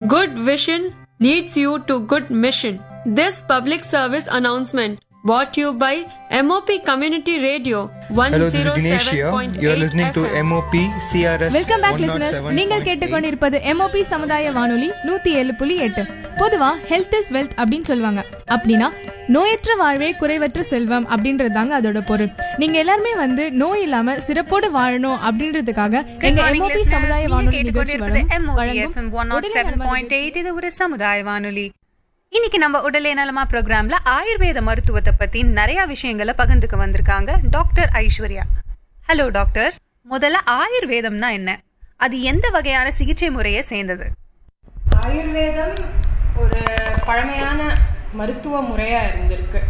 Good vision leads you to good mission. This public service announcement brought to you by MOP Community Radio Hello, this is Dinesh here. 107.8 You are listening to FM. MOP CRS welcome back listeners. நீங்கள் கேட்டுக்கொண்டிருப்பது MOP சமுதாய வானொலி 107.8. பொதுவா health is wealth அப்படின்னு சொல்லுவாங்க. அப்படின்னா நோயற்ற வாழ்வே குறைவற்ற செல்வம் அப்படின்றது தாங்க அதோட பொருள். நீங்க எல்லாருமே நோய் இல்லாம சிறப்போடு வாழணும் அப்படின்றதுக்காக எங்க MOP சமுதாய வானொலி நிகழ்ச்சி வழங்கும் 107.8 இது ஒரு சமுதாய வானொலி. இன்னைக்கு நம்ம உடலே நலமா ப்ரோக்ராம்ல ஆயுர்வேத மருத்துவத்தை பத்தி நிறைய விஷயங்களை பகிர்ந்துக்க வந்திருக்காங்க டாக்டர் ஐஸ்வர்யா. ஹலோ டாக்டர், முதல்ல ஆயுர்வேதம்னா என்ன, அது எந்த வகையான சிகிச்சை முறையை சேர்ந்தது? ஆயுர்வேதம் ஒரு பழமையான மருத்துவ முறையா இருந்திருக்கு.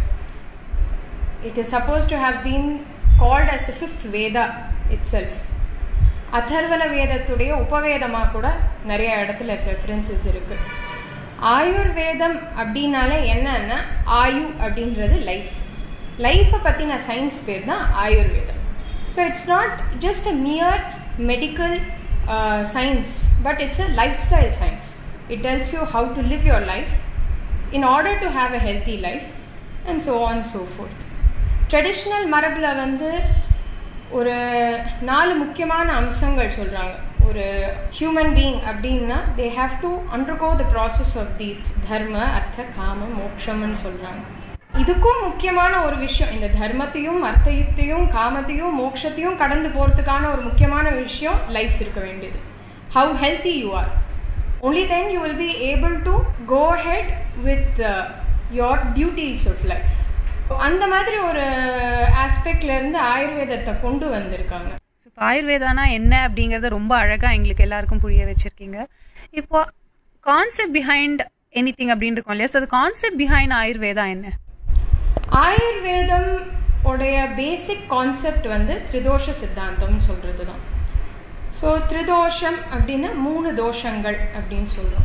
It is suppose to have been called as the fifth Veda it self. Atharvana வேதத்துடைய உபவேதமாக கூட நிறைய இடத்துல ரெஃபரன்சஸ் இருக்கு. ஆயுர்வேதம் அப்படின்னாலே என்னன்னா, ஆயு அப்படின்றது லைஃப், லைஃப்பை பற்றின சயின்ஸ் பேர் தான் ஆயுர்வேதம். So it's not just a மியர் medical science, but it's a life style science. It tells you how to live your life in order to have a healthy life and so on and so forth. Traditional மரபில் ஒரு 4 முக்கியமான அம்சங்கள் சொல்கிறாங்க. ஒரு human being அப்படின்னா they have to undergo the process of these தர்ம அர்த்த காம மோட்சம்னு சொல்கிறாங்க. இதுக்கும் முக்கியமான ஒரு விஷயம், இந்த தர்மத்தையும் அர்த்தத்தையும் காமத்தையும் மோட்சத்தையும் கடந்து போகிறதுக்கான ஒரு முக்கியமான விஷயம் லைஃப் இருக்க வேண்டியது. How healthy you are, only then you will be able to go ahead with your duties of life. அந்த மாதிரி ஒரு ஆஸ்பெக்ட்ல இருந்து ஆயுர்வேதத்தை கொண்டு வந்திருக்காங்க. ஆயுர்வேதானா என்ன அப்படிங்கறத ரொம்ப அழகா எங்களுக்கு எல்லாருக்கும் புரிய வச்சிருக்கீங்க. இப்போ கான்செப்ட் பிஹைண்ட் எனிதிங் அப்படின்னு இருக்கும் இல்லையா, அது கான்செப்ட் பிஹைண்ட் ஆயுர்வேதா என்ன? ஆயுர்வேதம் உடைய பேசிக் கான்செப்ட் திரிதோஷ சித்தாந்தம் சொல்றது தான். ஸோ திரிதோஷம் அப்படின்னா 3 தோஷங்கள் அப்படின்னு சொல்கிறோம்.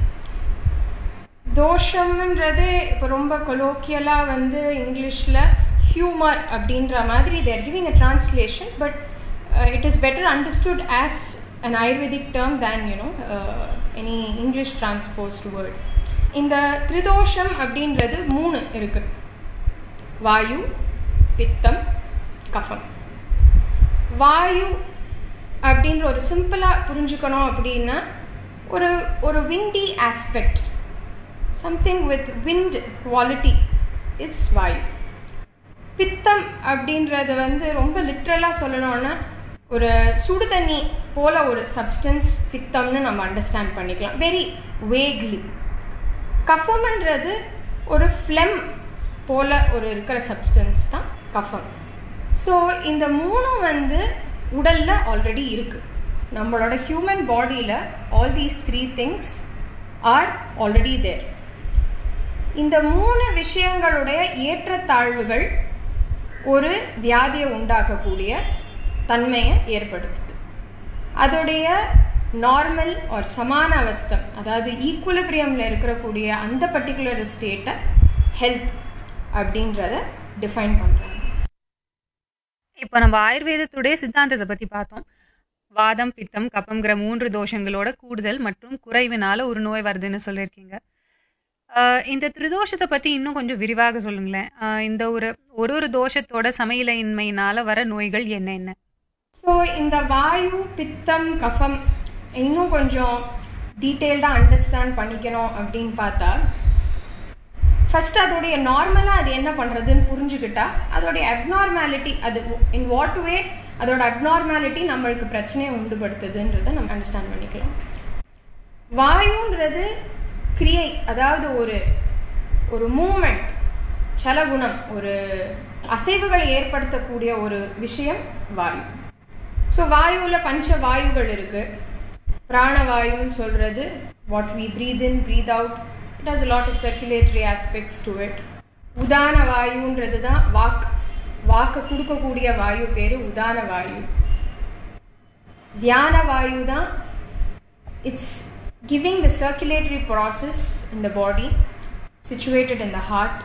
தோஷம்ன்றது இப்போ ரொம்ப கொலோக்கியலாக இங்கிலீஷில் ஹியூமர் அப்படின்ற மாதிரி தேர் giving a translation, but it is better understood as an ayurvedic term than any English டிரான்ஸ்போஸ்ட் word. இந்த திரிதோஷம் அப்படின்றது 3 இருக்குது: வாயு, பித்தம், கஃபம். வாயு அப்படின்ற ஒரு சிம்பிளாக புரிஞ்சுக்கணும் அப்படின்னா ஒரு windy aspect, something with wind quality is வாயு. பித்தம் அப்படின்றது ரொம்ப லிட்ரலாக சொல்லணும்னா ஒரு சுடு தண்ணி போல ஒரு சப்ஸ்டன்ஸ் பித்தம்னு நம்ம அண்டர்ஸ்டாண்ட் பண்ணிக்கலாம் வெரி வேக்லி. கஃபம்ன்றது ஒரு ஃப்ளெம் போல ஒரு இருக்கிற சப்ஸ்டன்ஸ் தான் கஃபம். ஸோ இந்த 3 உடல்ல ஆல்ரெடி இருக்கு. நம்மளோட ஹியூமன் பாடியில all these 3 things are already தேர். இந்த 3 விஷயங்களுடைய ஏற்றத்தாழ்வுகள் ஒரு வியாதியை உண்டாக்கக்கூடிய தன்மையை ஏற்படுத்துது. அதோடைய நார்மல் ஒரு சமான அவஸ்தம், அதாவது ஈக்குலிபிரியம்ல இருக்கக்கூடிய அந்த பர்டிகுலர் ஸ்டேட்டை ஹெல்த் அப்படின்றத டிஃபைன் பண்றாங்க. இப்போ நம்ம ஆயுர்வேதத்துடைய சித்தாந்தத்தை பத்தி பார்த்தோம். வாதம், பித்தம், கபம்ங்கிற 3 தோஷங்களோட கூடுதல் மற்றும் குறைவினால ஒரு நோய் வருதுன்னு சொல்லியிருக்கீங்க. இந்த திரிதோஷத்தை பத்தி இன்னும் கொஞ்சம் விரிவாக சொல்லுங்களேன். இந்த ஒரு தோஷத்தோட சமநிலையின்மையினால வர நோய்கள் என்ன? ஸோ இந்த வாயு, பித்தம், கஃபம் இன்னும் கொஞ்சம் டீட்டெயில்டாக அண்டர்ஸ்டாண்ட் பண்ணிக்கணும் அப்படின்னு பார்த்தா, ஃபர்ஸ்ட் அதோடைய நார்மலாக அது என்ன பண்ணுறதுன்னு புரிஞ்சுக்கிட்டா அதோடைய அப்நார்மாலிட்டி, அது இன் வாட் வே அதோட அப்நார்மாலிட்டி நம்மளுக்கு பிரச்சனையை உண்டுபடுத்துதுன்றதை நம்ம அண்டர்ஸ்டாண்ட் பண்ணிக்கலாம். வாயுன்றது கிரியை, அதாவது ஒரு மூமெண்ட், சலகுணம், ஒரு அசைவுகளை ஏற்படுத்தக்கூடிய ஒரு விஷயம் வாயு. ஸோ வாயுவில் பஞ்ச வாயுகள் இருக்கு. பிராணவாயுன்னு சொல்றது what we breath in, breath out. It has a lot of circulatory aspects to it. உதான வாயுன்றது தான் வாக்கு கொடுக்கக்கூடிய வாயு பேரு உதான வாயு. தியான வாயு தான் it's giving the circulatory process in the body, situated in the heart.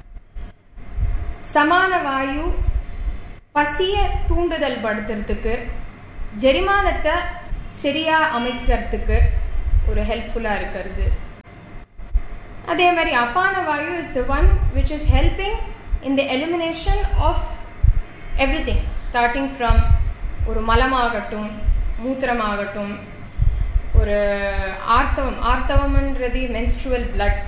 சமான வாயு பசிய தூண்டுதல் படுத்துறதுக்கு, ஜெரிமானத்தை சரியா அமைக்கிறதுக்கு ஒரு ஹெல்ப்ஃபுல்லாக இருக்கிறது. அதே மாதிரி அபான வாயு is the one which is helping in the elimination of everything, starting from ஒரு மலமாகட்டும், மூத்திரமாகட்டும், ஒரு ஆர்த்தவம்ன்றது மென்ஸ்ட்ருவல்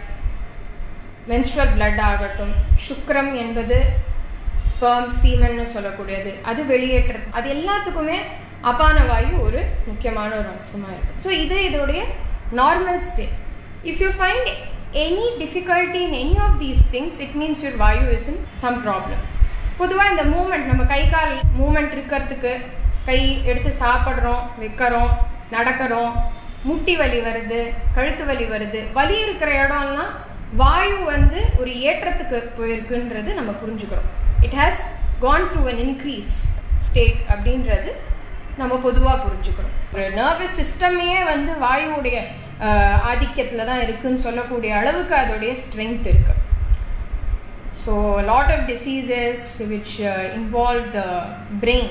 பிளட் ஆகட்டும், சுக்ரம் என்பது ஸ்பெர்ம் சீமன்னு சொல்லக்கூடியது, அது வெளியேற்றது, அது எல்லாத்துக்குமே அபான வாயு ஒரு முக்கியமான ஒரு அம்சமாக இருக்குது. ஸோ இது இதோடைய normal state. If you find any difficulty in any of these things, it means your Vayu is in some problem. பொதுவாக இந்த மூமெண்ட், நம்ம கை கால் மூமெண்ட் இருக்கிறதுக்கு, கை எடுத்து சாப்பிட்றோம், வைக்கிறோம், நடக்கிறோம், முட்டி வலி வருது, கழுத்து வலி வருது, வலி இருக்கிற இடம்லாம் வாயு ஒரு ஏற்றத்துக்கு போயிருக்குன்றது நம்ம புரிஞ்சுக்கிறோம். It has gone through an increase state அப்படின்றது நம்ம பொதுவாக புரிஞ்சுக்கணும். ஒரு நர்வஸ் சிஸ்டமே வாயுடைய ஆதிக்கத்தில் தான் இருக்குன்னு சொல்லக்கூடிய அளவுக்கு அதோடைய ஸ்ட்ரென்த் இருக்கு. So lot of diseases which involve the brain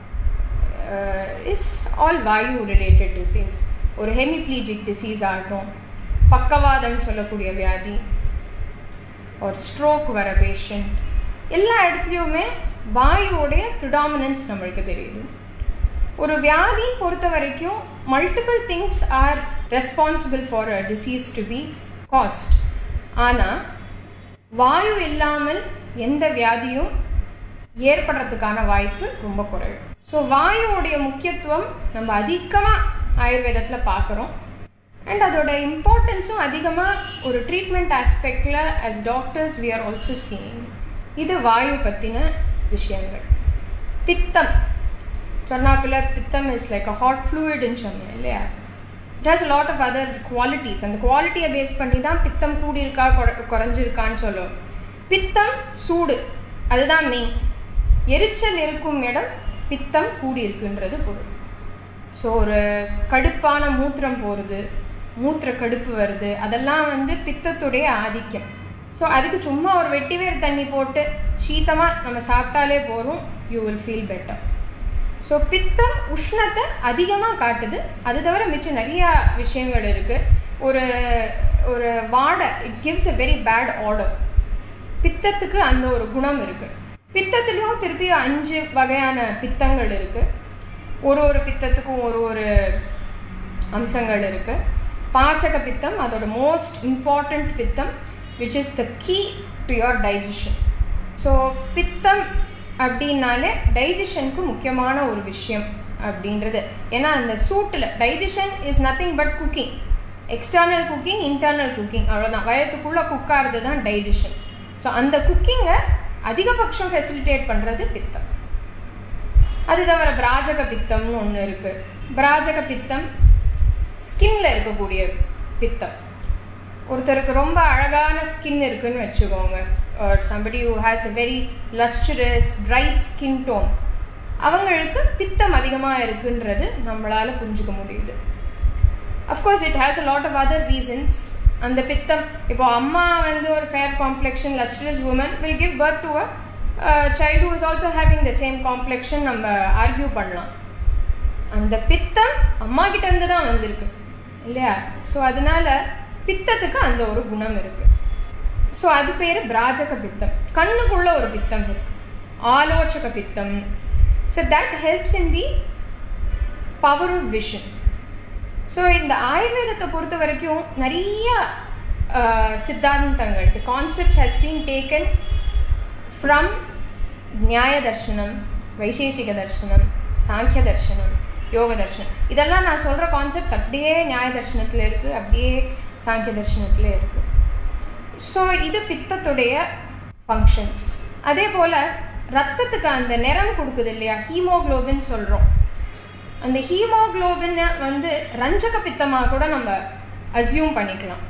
is all Vayu related disease. ஒரு ஹெமிப்ளீஜிக் டிசீஸ் ஆகட்டும், பக்கவாதம் சொல்லக்கூடிய வியாதி, ஒரு ஸ்ட்ரோக் வர பேஷண்ட், எல்லா இடத்துலையுமே வாயுவோடைய ப்ரிடாமினன்ஸ் நம்மளுக்கு தெரியுது. ஒரு வியாதி பொறுத்த வரைக்கும் multiple things are responsible for a disease to be caused. ஆனால் வாயு இல்லாமல் எந்த வியாதியும் ஏற்படுறதுக்கான வாய்ப்பு ரொம்ப குறைவு. ஸோ வாயுவோடைய முக்கியத்துவம் நம்ம அதிகமாக ஆயுர்வேதத்தில் பார்க்குறோம். அண்ட் அதோட இம்பார்ட்டன்ஸும் அதிகமாக ஒரு treatment ஆஸ்பெக்டில் as doctors we are also seeing. இது வாயு பற்றின விஷயங்கள். பித்தம் சொன்னாப்புல, பித்தம் இஸ் லைக் அ ஹாட் ஃப்ளூயிட்னு சொன்னேன் இல்லையா? It has a lot of other qualities. அந்த குவாலிட்டியை பேஸ் பண்ணி தான் பித்தம் கூடியிருக்கா குறைஞ்சிருக்கான்னு சொல்லுவோம். பித்தம் சூடு, அதுதான் மெயின். எரிச்சல் இருக்கும் இடம் பித்தம் கூடியிருக்குன்றது பொருள். ஸோ ஒரு கடுப்பான மூத்திரம் போகிறது, மூத்திர கடுப்பு வருது, அதெல்லாம் பித்தத்துடைய ஆதிக்கம். ஸோ அதுக்கு சும்மா ஒரு வெட்டிவேர் தண்ணி போட்டு சீத்தமாக நம்ம சாப்பிட்டாலே போதும், you will feel better. So பித்தம் உஷ்ணத்தை அதிகமாக காட்டுது. அது தவிர மிச்சம் நிறையா விஷயங்கள் இருக்குது. ஒரு ஒரு வாடை, it gives a very bad order. பித்தத்துக்கு அந்த ஒரு குணம் இருக்குது. பித்தத்துலேயும் திருப்பி 5 வகையான பித்தங்கள் இருக்குது. ஒரு பித்தத்துக்கும் ஒரு அம்சங்கள் இருக்குது. பாச்சக பித்தம் அதோட மோஸ்ட் இம்பார்ட்டண்ட் பித்தம், which is the key to your digestion. So பித்தம் அப்படின்னாலே டைஜஷனுக்கு முக்கியமான ஒரு விஷயம் அப்படின்றது. ஏன்னா அந்த சூட்டில் digestion is nothing but cooking, external cooking, internal cooking, அவ்வளோதான். வயத்துக்குள்ளே குக்காகிறது தான் டைஜஷன். ஸோ அந்த குக்கிங்கை அதிகபட்சம் ஃபெசிலிட்டேட் பண்ணுறது பித்தம். அது தவிர பிராஜக பித்தம்னு ஒன்று இருக்குது. பிராஜக பித்தம் ஸ்கின்ல இருக்கக்கூடிய பித்தம். ஒருத்தருக்கு ரொம்ப அழகான ஸ்கின் இருக்குன்னு வச்சுக்கோங்க, somebody who has a very lustrous bright skin tone, அவங்களுக்கு பித்தம் அதிகமாக இருக்குன்றது நம்மளால் புரிஞ்சுக்க முடியுது. Of course it has a lot of other reasons. அந்த பித்தம், இப்போ அம்மா ஒரு fair complexion lustrous woman will give birth to a child who is also having the same complexion, நம்ம ஆர்கியூ பண்ணலாம். அந்த பித்தம் அம்மா கிட்ட இருந்து தான் வந்திருக்கு இல்லையா? ஸோ அதனால பித்தத்துக்கு அந்த ஒரு குணம் இருக்கு. ஸோ அது பேர் பிராஜக பித்தம். கண்ணுக்குள்ள ஒரு பித்தம் இருக்கு, ஆலோசக பித்தம். So that helps in the power of vision. So இந்த ஆயுர்வேதத்தை பொறுத்த வரைக்கும் நிறைய சித்தாந்தங்கள், தி concepts has been taken from நியாய தர்ஷனம், வைசேஷிக தர்ஷனம், சாங்கிய தர்ஷனம், யோக தர்ஷனம். இதெல்லாம் நான் சொல்கிற கான்செப்ட்ஸ் அப்படியே நியாய தர்ஷனத்தில் இருக்குது, அப்படியே சாங்கிய தர்ஷனத்தில் இருக்குது. ஸோ இது பித்தத்துடைய ஃபங்க்ஷன்ஸ். அதே போல் ரத்தத்துக்கு அந்த நிறம் கொடுக்குது இல்லையா, ஹீமோக்ளோபின் சொல்கிறோம். அந்த ஹீமோக்ளோபினை ரஞ்சக பித்தமாக கூட நம்ம அஸ்யூம் பண்ணிக்கலாம்.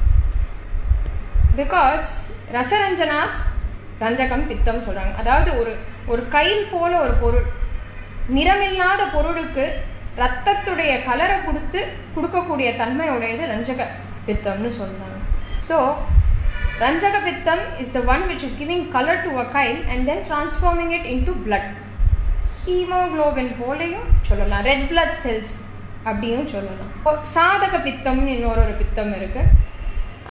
பிகாஸ் ரசரஞ்சனாத் ரஞ்சகம் பித்தம் சொல்கிறாங்க. அதாவது ஒரு கைல் போல ஒரு பொருள், நிறமில்லாத பொருளுக்கு ரத்தத்துடைய கலரை கொடுக்கக்கூடிய தன்மையுடையது ரஞ்சக பித்தம்னு சொல்கிறாங்க. ஸோ ரஞ்சக பித்தம் is the one which is giving colour to a Kyle and then transforming it in to blood. Haemoglobin போலையும் சொல்லலாம், ரெட் பிளட் செல்ஸ் அப்படியும் சொல்லலாம். சாதக பித்தம்னு இன்னொரு பித்தம் இருக்குது.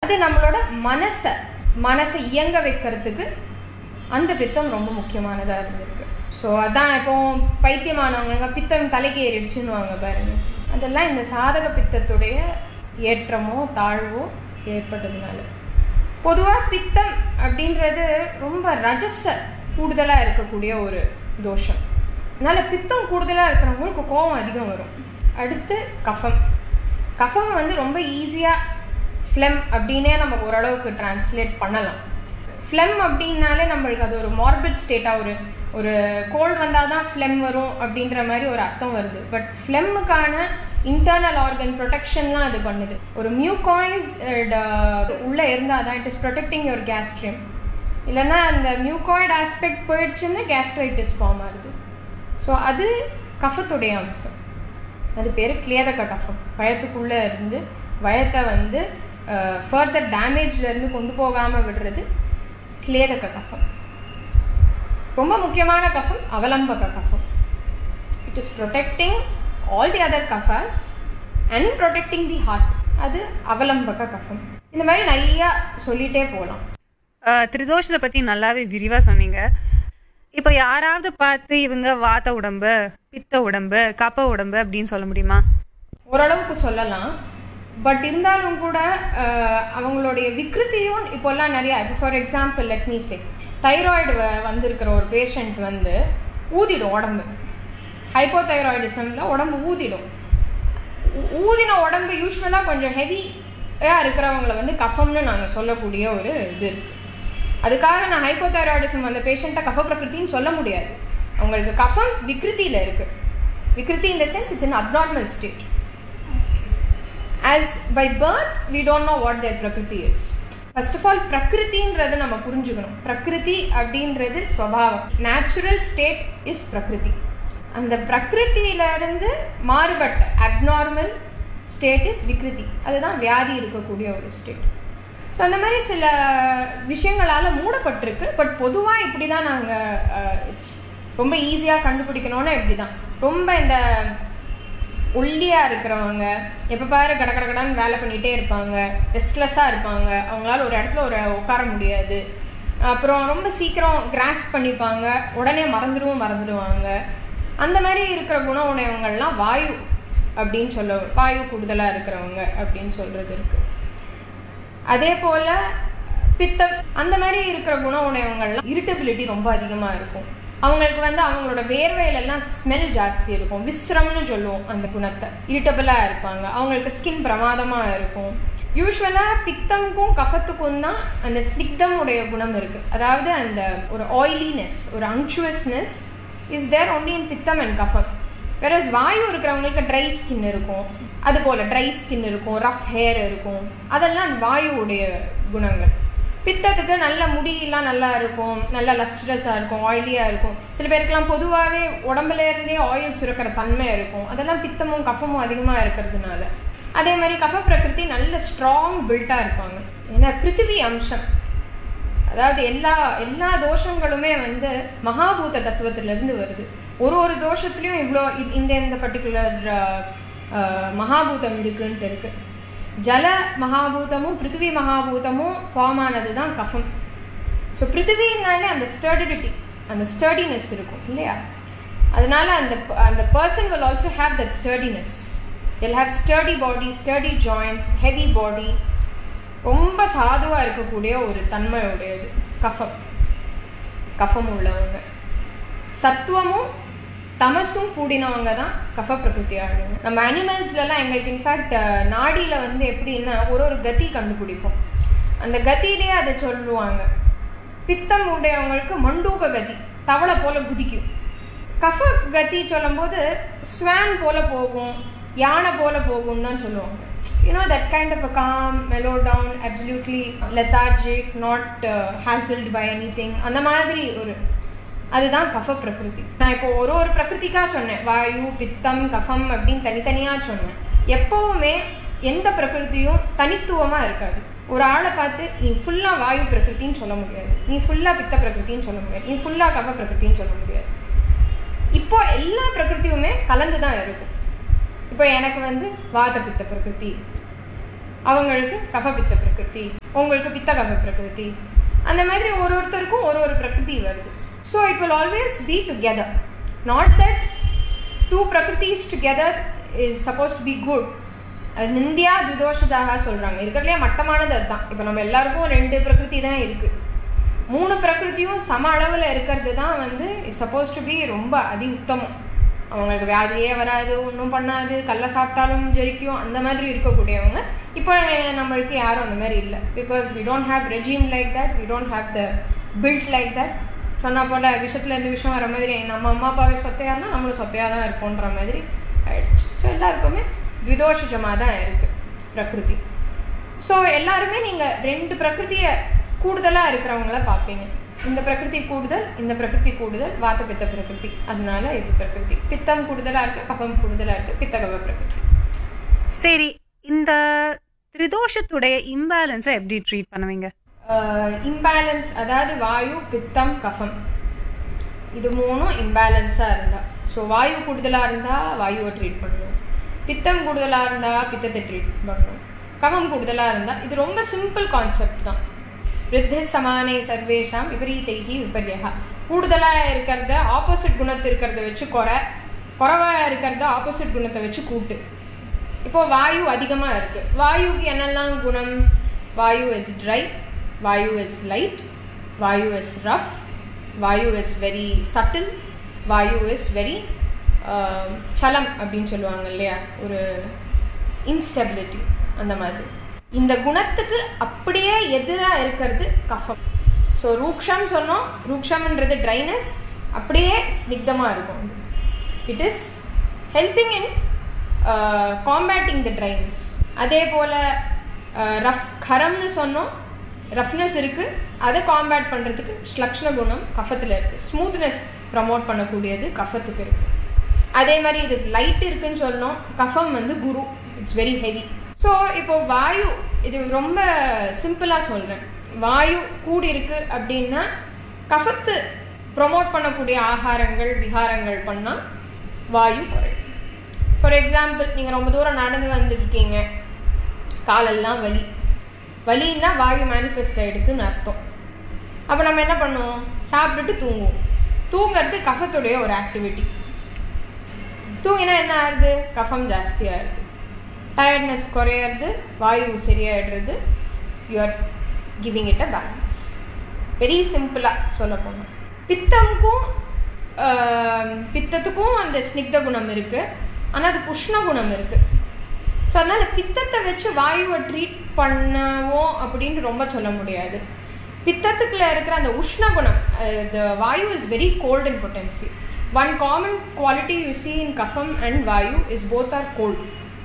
அது நம்மளோட மனசை இயங்க வைக்கிறதுக்கு அந்த பித்தம் ரொம்ப முக்கியமானதாக இருந்திருக்கு. ஸோ அதான் இப்போ பைத்தியமானவங்க பித்தம் தலைக்கு ஏறிடுச்சுன்னுவாங்க பாருங்க, அதெல்லாம் இந்த சாதக பித்தத்துடைய ஏற்றமோ தாழ்வோ ஏற்பட்டதுனால. பொதுவாக பித்தம் அப்படின்றது ரொம்ப ரஜஸ கூடுதலாக இருக்கக்கூடிய ஒரு தோஷம். அதனால பித்தம் கூடுதலாக இருக்கிறவங்களுக்கு கோபம் அதிகம் வரும். அடுத்து கஃபம் வந்து ரொம்ப ஈஸியாக ஃப்ளெம் அப்படின்னே நம்ம ஓரளவுக்கு டிரான்ஸ்லேட் பண்ணலாம். ஃப்ளெம் அப்படின்னாலே நம்மளுக்கு அது ஒரு மார்பிட் ஸ்டேட்டாக ஒரு கோல்டு வந்தால் தான் ஃப்ளெம் வரும் அப்படின்ற மாதிரி ஒரு அர்த்தம் வருது. பட் ஃப்ளெம்முக்கான இன்டர்னல் ஆர்கன் ப்ரொடெக்ஷன்லாம் அது பண்ணுது. ஒரு மியூகாய்ஸ் உள்ளே இருந்தால் தான் இட் இஸ் ப்ரொடெக்டிங் யுவர் கேஸ்ட்ரியம். இல்லைன்னா அந்த மியூகாய்டு ஆஸ்பெக்ட் போயிடுச்சுன்னா கேஸ்ட்ரைட்டிஸ் ஃபார்ம் ஆகுது. ஸோ அது கஃபத்துடைய அம்சம். அது பேர் கிளேதக கஃபம். வயத்துக்குள்ளே இருந்து வயத்தை வந்து ஃபர்தர் டேமேஜ்லேருந்து கொண்டு போகாமல் விடுறது கிளேதக கஃபம். ரொம்ப முக்கியமான கஃபம் அவலம்பக கஃபம். It is protecting all the other கஃபாஸ் and protecting the heart. அது அவலம்பக கஃபம். இந்த மாதிரி நிறையா சொல்லிகிட்டே போகலாம். திரிதோஷத்தை பற்றி நல்லாவே விரிவாக சொன்னீங்க. இப்போ யாராவது பார்த்து இவங்க வாத உடம்பு, பித்த உடம்பு, கப உடம்பு அப்படின்னு சொல்ல முடியுமா? ஓரளவுக்கு சொல்லலாம். பட் இருந்தாலும் கூட அவங்களுடைய விக்ருத்தியும் இப்போல்லாம் நிறையா. இப்போ for example let me say, thyroid வந்திருக்கிற ஒரு பேஷண்ட் வந்து ஊதிடும் உடம்பு. ஹைப்போதைராய்டிசமில் உடம்பு ஊதிடும். ஊதின உடம்பு யூஸ்வலாக கொஞ்சம் ஹெவியாக இருக்கிறவங்கள வந்து கஃபம்னு நாங்கள் சொல்லக்கூடிய ஒரு இது இருக்குது. அதுக்காக நான் ஹைப்போதைராய்டிசம் அந்த பேஷண்ட்டை கஃப பிரகிருத்தின்னு சொல்ல முடியாது. அவங்களுக்கு கஃபம் விக்ருத்தியில் இருக்குது. விக்ருத்தி இன் the sense it's an abnormal state. As by birth we don't know what their prakriti is. First of all, prakritiன்றது நம்ம புரிஞ்சுக்கணும். பிரகிருதி அப்படின்றது ஸ்வபாவம். நேச்சுரல் ஸ்டேட் இஸ் பிரகிருதி. அந்த பிரகிருத்தியிலிருந்து மாறுபட்ட அப்நார்மல் ஸ்டேட் இஸ் விக்ருதி. அதுதான் வியாதி இருக்கக்கூடிய ஒரு ஸ்டேட். ஸோ அந்த மாதிரி சில விஷயங்களால் மூடப்பட்டிருக்கு. பட் பொதுவாக இப்படி தான் நாங்கள் இட்ஸ் ரொம்ப ஈஸியாக கண்டுபிடிக்கணும்னா இப்படி தான். ரொம்ப இந்த ஒல்லியாக இருக்கிறவங்க எப்போ பாரு கடன்னு வேலை பண்ணிகிட்டே இருப்பாங்க, ரெஸ்ட்லெஸ்ஸாக இருப்பாங்க, அவங்களால ஒரு இடத்துல உட்கார முடியாது. அப்புறம் ரொம்ப சீக்கிரம் கிராஸ் பண்ணிப்பாங்க, உடனே மறந்துடுவாங்க. அந்த மாதிரி இருக்கிற குணம் உடையவங்கள்லாம் வாயு அப்படின்னு வாயு கூடுதலாக இருக்கிறவங்க அப்படின்னு சொல்கிறது இருக்குது. அதே போல் பித்தம் அந்த மாதிரி இருக்கிற குணம் உடையவங்கள்லாம் இரிட்டபிலிட்டி ரொம்ப அதிகமாக இருக்கும். அவங்களுக்கு வந்து அவங்களோட வேர்வையிலெல்லாம் ஸ்மெல் ஜாஸ்தி இருக்கும். விஸ்ரம்னு சொல்லுவோம் அந்த குணத்தை. இரிட்டபிளாக இருப்பாங்க. அவங்களுக்கு ஸ்கின் பிரமாதமாக இருக்கும். யூஸ்வலாக பித்தம்க்கும் கஃபத்துக்கும் தான் அந்த ஸ்னிக்தம் உடைய குணம் இருக்குது. அதாவது அந்த ஒரு ஆயிலினஸ், ஒரு அங்சுவஸ்னஸ் இஸ் தேர் ஒன்லி இன் பித்தம் அண்ட் கஃபம். வேறஸ் வாயு இருக்கிறவங்களுக்கு ட்ரை ஸ்கின் இருக்கும். அதுபோல் ட்ரை ஸ்கின் இருக்கும், ரஃப் ஹேர் இருக்கும். அதெல்லாம் வாயுவுடைய குணங்கள். பித்தத்துக்கு நல்ல முடியெல்லாம் நல்லா இருக்கும், நல்லா லஸ்ட்ரஸாக இருக்கும், ஆயிலியாக இருக்கும். சில பேருக்கெல்லாம் பொதுவாகவே உடம்புல இருந்தே ஆயில் சுரக்கிற தன்மை இருக்கும். அதெல்லாம் பித்தமும் கஃபமும் அதிகமாக இருக்கிறதுனால. அதே மாதிரி கஃப பிரகிருதி நல்ல ஸ்ட்ராங் பில்ட்டாக இருப்பாங்க. ஏன்னா பிருத்திவி அம்சம். அதாவது எல்லா தோஷங்களுமே வந்து மகாபூத தத்துவத்திலேருந்து வருது. ஒரு தோஷத்துலேயும் இவ்வளோ இந்த பர்டிகுலர் மகாபூதம் இருக்குன்ட்டு இருக்கு. ஜல மகாபூதமும் பிருத்திவி மகாபூதமும் ஃபார்ம் ஆனது தான் கஃபம். ஸோ பிருத்திவினாலே அந்த ஸ்டர்டிடிட்டி, அந்த ஸ்டர்டினஸ் இருக்கும் இல்லையா? அதனால அந்த person will also have that sturdiness. They'll have sturdy body, sturdy joints, heavy body. ரொம்ப சாதுவாக இருக்கக்கூடிய ஒரு தன்மையுடையது கஃபம் உள்ளவங்க. சத்துவமும் தமசும் கூடினவங்க தான் கஃப பிரகிருத்தியாளங்க. நம்ம அனிமல்ஸ்லாம் எங்களுக்கு இன்ஃபேக்ட் நாடியில் வந்து எப்படின்னா ஒரு கதி கண்டுபிடிப்போம். அந்த கதியிலே அதை சொல்லுவாங்க. பித்தம் உடையவங்களுக்கு மண்டூக கதி, தவளை போல குதிக்கும். கஃப கதி சொல்லும் போது ஸ்வான் போல போகும், யானை போல போகும் தான் சொல்லுவாங்க. that kind of a calm, mellow down, absolutely lethargic, not hassled by anything. அந்த மாதிரி அதுதான் கஃப பிரகிருதி. நான் இப்போ ஒரு பிரகிருதிக்காக சொன்னேன். வாயு, பித்தம், கஃபம் அப்படின்னு தனித்தனியாக சொன்னேன். எப்போவுமே எந்த பிரகிருதியும் தனித்துவமாக இருக்காது. ஒரு ஆளை பார்த்து நீ ஃபுல்லாக வாயு பிரகிருத்தின்னு சொல்ல முடியாது, நீ ஃபுல்லாக பித்த பிரகிருத்தின்னு சொல்ல முடியாது, நீ ஃபுல்லாக கஃப பிரகிருத்தின்னு சொல்ல முடியாது. இப்போ எல்லா பிரகிருத்தியுமே கலந்து தான் இருக்கும். இப்போ எனக்கு வந்து வாத பித்த பிரகிருதி, அவங்களுக்கு கஃப பித்த பிரகிருதி. உங்களுக்கு பித்த கப பிரகிருதி. அந்த மாதிரி ஒருத்தருக்கும் ஒரு பிரகிருதி வருது. So it will always be together. Not that two பிரகிருதிஸ் together is suppose to be good. நிந்தியா துதோஷதாக சொல்கிறாங்க. இருக்கிறதுலே மட்டமானது அதுதான். இப்போ நம்ம எல்லாருக்கும் 2 பிரகிருதி தான் இருக்குது. 3 பிரகிருதியும் சம அளவில் இருக்கிறது தான் வந்து இஸ் சப்போஸ் டு பி ரொம்ப அதி உத்தமம். அவங்களுக்கு வியாதியே வராது, ஒன்றும் பண்ணாது, கல்லை சாப்பிட்டாலும் ஜெரிக்கும், அந்த மாதிரி இருக்கக்கூடியவங்க. இப்போ நம்மளுக்கு யாரும் அந்த மாதிரி இல்லை. Because we don't have regime like that, we don't have the build like that. சொன்னால் போல் விஷயத்தில் இருந்து விஷயம் வர மாதிரி நம்ம அம்மா அப்பாவே சொத்தையாக இருந்தால் நம்மளும் சொத்தையாக தான் இருப்போன்ற மாதிரி ஆயிடுச்சு. ஸோ எல்லாருக்குமே விதோஷமாக தான் இருக்குது பிரகிருதி. ஸோ எல்லாருமே நீங்கள் 2 பிரகிருதியை கூடுதலாக இருக்கிறவங்கள பார்ப்பீங்க. இந்த பிரகிருதி கூடுதல், இந்த பிரகிருதி கூடுதல், வாத பித்த பிரகிருதி. அதனால இது பிரகிருதி. பித்தம் கூடுதலாக இருக்குது, கபம் கூடுதலாக இருக்குது, பித்தகப பிரகிருதி. சரி, இந்த திரிதோஷத்துடைய இம்பேலன்ஸை எப்படி ட்ரீட் பண்ணுவீங்க? இம்பேலன்ஸ் அதாவது வாயு, பித்தம், கஃபம் இது 3ம் இம்பேலன்ஸாக இருந்தால், ஸோ வாயு கூடுதலாக இருந்தால் வாயுவை ட்ரீட் பண்ணணும், பித்தம் கூடுதலாக இருந்தால் பித்தத்தை ட்ரீட் பண்ணணும், கஃபம் கூடுதலாக இருந்தால். இது ரொம்ப சிம்பிள் கான்செப்ட் தான். விருத்தி சமானே சர்வேஷாம் விபரீதைஹி விபர்யா. கூடுதலாக இருக்கிறத ஆப்போசிட் குணத்தை இருக்கிறத வச்சு குறைவாக இருக்கிறத ஆப்போசிட் குணத்தை வச்சு கூட்டு. இப்போ வாயு அதிகமாக இருக்குது. வாயுக்கு என்னெல்லாம் குணம்? வாயு is try, Vayu is light, Vayu is rough, Vayu is very subtle, Vayu is very சலம் அப்படின்னு சொல்லுவாங்க இல்லையா, ஒரு இன்ஸ்டெபிலிட்டி. அந்த மாதிரி இந்த குணத்துக்கு அப்படியே எதிராக இருக்கிறது கஃபம். ஸோ ரூக்ஷம் சொன்னோம், ரூக்ஷம்ன்றது ட்ரைனஸ், அப்படியே ஸ்னிக்தமாக இருக்கும். It is helping in combating the dryness. அதே போல் ரஃப் கரம்னு சொன்னோம், ரஃப்னஸ் இருக்குது, அதை காம்பேட் பண்ணுறதுக்கு ஸ்லக்ஷ்ண குணம் கஃபத்தில் இருக்குது. ஸ்மூத்னஸ் ப்ரமோட் பண்ணக்கூடியது கஃபத்துக்கு இருக்குது. அதே மாதிரி இது லைட் இருக்குன்னு சொன்னோம். கஃபம் வந்து குரு, இட்ஸ் வெரி ஹெவி. ஸோ இப்போ வாயு, இது ரொம்ப சிம்பிளாக சொல்கிறேன். வாயு கூடி இருக்கு அப்படின்னா கஃபத்து ப்ரொமோட் பண்ணக்கூடிய ஆகாரங்கள் விகாரங்கள் பண்ணால் வாயு குறையும். ஃபார் எக்ஸாம்பிள், நீங்கள் ரொம்ப தூரம் நடந்து வந்துருக்கீங்க, காலெல்லாம் வலின்னா வாயு மேனிஃபெஸ்ட் ஆகிடுக்குன்னு அர்த்தம். அப்போ நம்ம என்ன பண்ணுவோம்? சாப்பிட்டுட்டு தூங்குவோம். தூங்கிறது கஃபத்துடைய ஒரு ஆக்டிவிட்டி. தூங்கினா என்ன ஆகுது? கஃபம் ஜாஸ்தியாக இருக்குது, டயர்ட்னஸ் குறையிறது, வாயு சரியாயிடுறது. You are giving it a balance. Very சிம்பிளாக சொல்ல போனோம். பித்தத்துக்கும் அந்த ஸ்னிக்த குணம் இருக்குது, ஆனால் அது புஷ்ண குணம் இருக்குது. ஸோ அதனால் பித்தத்தை வச்சு வாயுவை ட்ரீட் பண்ணவோம் அப்படின்னு ரொம்ப சொல்ல முடியாது. பித்தத்துக்குள்ள இருக்கிற அந்த உஷ்ண குணம், the vayu is very cold in potency. One common quality you see in kapham and vayu is both are cold.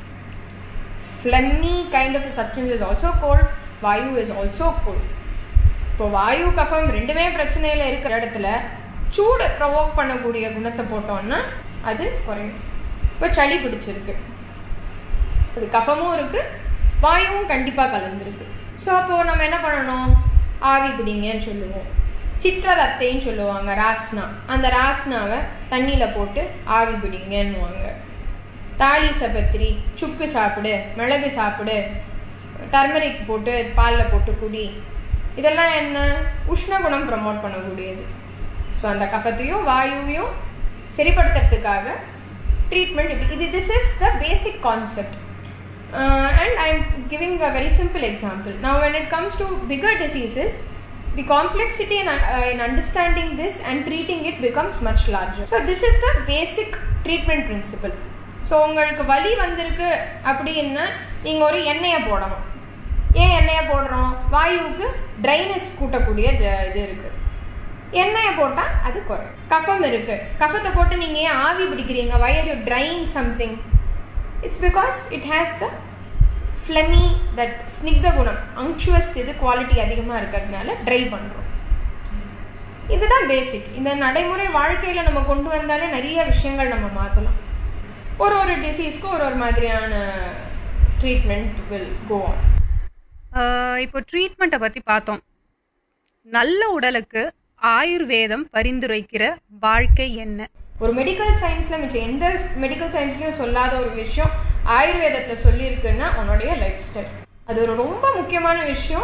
Phlegmy kind of a substance is also cold, vayu is also cold. இப்போ வாயு கஃபம் ரெண்டுமே பிரச்சனையில் இருக்கிற இடத்துல சூடு provoke பண்ணக்கூடிய குணத்தை போட்டோம்னா அது குறையும். இப்போ சளி பிடிச்சிருக்கு, அது கஃபமும் இருக்குது, வாயுவும் கண்டிப்பாக கலந்துருக்கு. ஸோ அப்போது நம்ம என்ன பண்ணணும்? ஆவி பிடிங்கன்னு சொல்லுவோம். சித்திரத்தைன்னு சொல்லுவாங்க, ராஸ்னா. அந்த ராஸ்னாவை தண்ணியில் போட்டு ஆவி பிடிங்கன்னுவாங்க. தாலி சபத்திரி, சுக்கு சாப்பிடு, மிளகு சாப்பிடு, டர்மரிக் போட்டு பாலில் போட்டு குடி. இதெல்லாம் என்ன? உஷ்ணகுணம் ப்ரமோட் பண்ணக்கூடியது. ஸோ அந்த கஃபத்தையும் வாயுவையும் சரிப்படுத்துறதுக்காக ட்ரீட்மெண்ட் இது. This is the basic concept. And I am giving a very simple example. Now when it comes to bigger diseases, the complexity in understanding this and treating it becomes much larger. So this is the basic treatment principle. So உங்களுக்கு வலி வந்திருக்கு அப்படின்னா நீங்கள் ஒரு எண்ணெயை போடணும். ஏன் எண்ணெயை போடுறோம்? வாயுவுக்கு ட்ரைனஸ் கூட்டக்கூடிய இது இருக்குது. எண்ணெயை போட்டால் அது குறையும். கஃபம் இருக்குது, கஃபத்தை போட்டு நீங்கள் ஏன் ஆவி பிடிக்கிறீங்க? why are you drying something? It's because it has the phlegmy, that snigdha gunam, unctuous இது குவாலிட்டி அதிகமாக இருக்கிறதுனால ட்ரை பண்ணுறோம். இதுதான் பேசிக். இந்த நடைமுறை வாழ்க்கையில் நம்ம கொண்டு வந்தாலே நிறைய விஷயங்கள் நம்ம மாற்றலாம். ஒரு டிசீஸ்க்கு ஒரு மாதிரியான ட்ரீட்மெண்ட் வில் கோ ஆன். இப்போ ட்ரீட்மெண்ட்டை பற்றி பார்த்தோம். நல்ல உடலுக்கு ஆயுர்வேதம் பரிந்துரைக்கிற வாழ்க்கை என்ன? ஒரு மெடிக்கல் சயின்ஸில் மிச்சம் எந்த மெடிக்கல் சயின்ஸ்லையும் சொல்லாத ஒரு விஷயம் ஆயுர்வேதத்தில் சொல்லியிருக்குன்னா உன்னுடைய லைஃப் ஸ்டைல். அது ஒரு ரொம்ப முக்கியமான விஷயம்.